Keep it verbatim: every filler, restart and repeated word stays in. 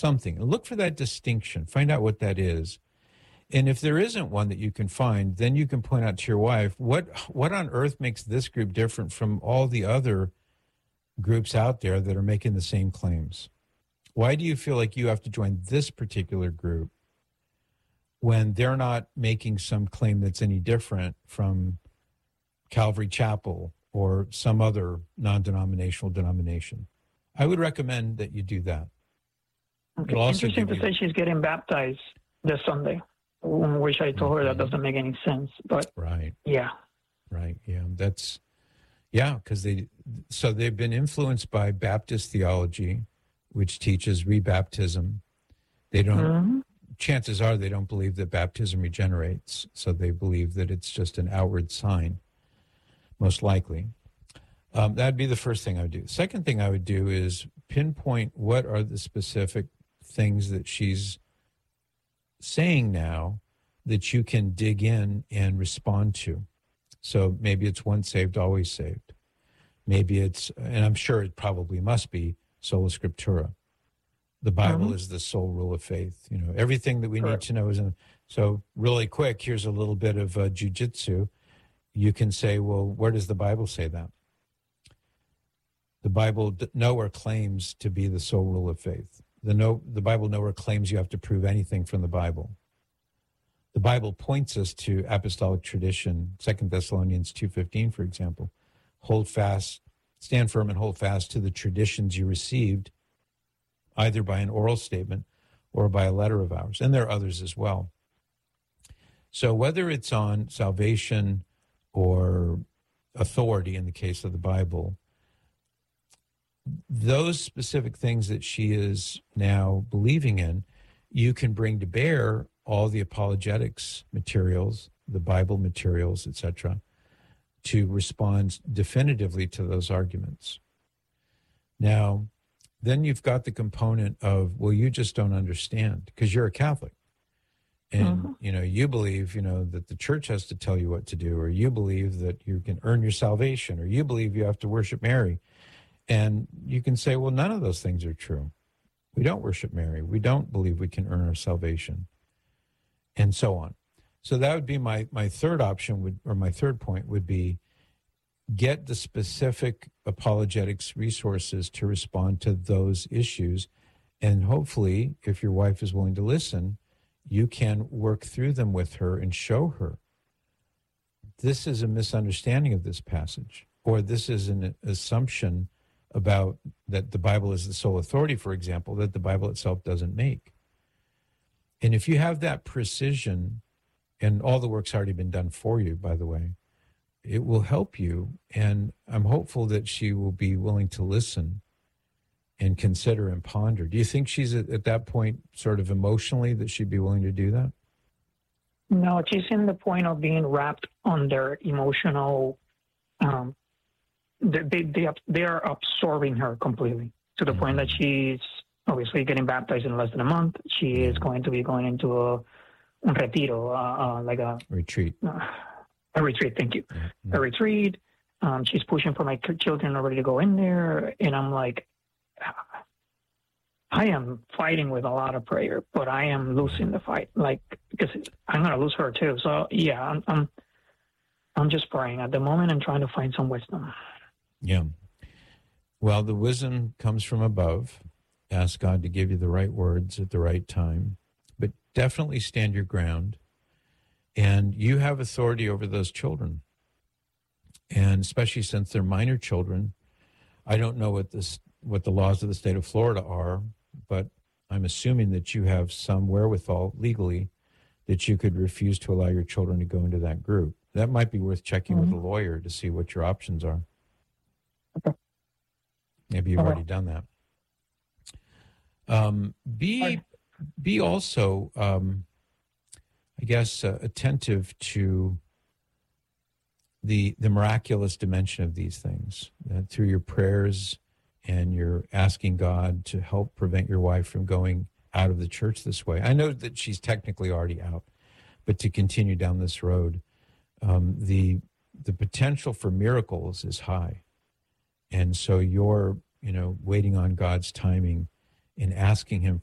something. Look for that distinction. Find out what that is. And if there isn't one that you can find, then you can point out to your wife, what what on earth makes this group different from all the other groups out there that are making the same claims? Why do you feel like you have to join this particular group when they're not making some claim that's any different from Calvary Chapel or some other non-denominational denomination? I would recommend that you do that. Okay. Interesting to you... say she's getting baptized this Sunday, which I told her that doesn't make any sense. But right, yeah, right, yeah, that's yeah, because they so they've been influenced by Baptist theology, which teaches rebaptism. They don't. Mm-hmm. Chances are they don't believe that baptism regenerates, so they believe that it's just an outward sign. Most likely, um, that'd be the first thing I would do. Second thing I would do is pinpoint what are the specific things that she's saying now that you can dig in and respond to. So maybe it's once saved, always saved. Maybe it's, and I'm sure it probably must be, sola scriptura. The Bible mm-hmm. is the sole rule of faith. You know, everything that we sure. need to know is in. So really quick, here's a little bit of uh, jujitsu. You can say, well, where does the Bible say that? The Bible nowhere claims to be the sole rule of faith. The, no, the Bible nowhere claims you have to prove anything from the Bible. The Bible points us to apostolic tradition, Second Thessalonians two fifteen, for example. Hold fast, stand firm and hold fast to the traditions you received, either by an oral statement or by a letter of ours. And there are others as well. So whether it's on salvation or authority in the case of the Bible, those specific things that she is now believing in, you can bring to bear all the apologetics materials, the Bible materials, et cetera, to respond definitively to those arguments. Now, then you've got the component of, well, you just don't understand because you're a Catholic. And, mm-hmm. you know, you believe, you know, that the church has to tell you what to do, or you believe that you can earn your salvation, or you believe you have to worship Mary. And you can say, well, none of those things are true. We don't worship Mary. We don't believe we can earn our salvation, and so on. So that would be my, my third option, would, or my third point would be get the specific apologetics resources to respond to those issues. And hopefully, if your wife is willing to listen, you can work through them with her and show her this is a misunderstanding of this passage, or this is an assumption about that the Bible is the sole authority, for example, that the Bible itself doesn't make. And if you have that precision, and all the work's already been done for you, by the way, it will help you. And I'm hopeful that she will be willing to listen and consider and ponder. Do you think she's at, at that point sort of emotionally that she'd be willing to do that? No, she's in the point of being wrapped under emotional, um, they, they, they are absorbing her completely to the mm-hmm. point that she's obviously getting baptized in less than a month. She mm-hmm. is going to be going into a, un retiro, uh, uh, like a retreat. Uh, a retreat, thank you. Mm-hmm. A retreat. Um, she's pushing for my children already to go in there. And I'm like, I am fighting with a lot of prayer, but I am losing the fight, like, because I'm going to lose her too. So yeah, I'm, I'm, I'm just praying at the moment and trying to find some wisdom. Yeah. Well, the wisdom comes from above. Ask God to give you the right words at the right time, but definitely stand your ground. And you have authority over those children. And especially since they're minor children, I don't know what this, what the laws of the state of Florida are, but I'm assuming that you have some wherewithal legally that you could refuse to allow your children to go into that group. That might be worth checking mm-hmm. with a lawyer to see what your options are. Okay. Maybe you've okay. already done that. Um, be, be also, um, I guess, uh, attentive to the the miraculous dimension of these things uh, through your prayers, and you're asking God to help prevent your wife from going out of the church this way. I know that she's technically already out, but to continue down this road, um, the the potential for miracles is high. And so you're, you know, waiting on God's timing and asking him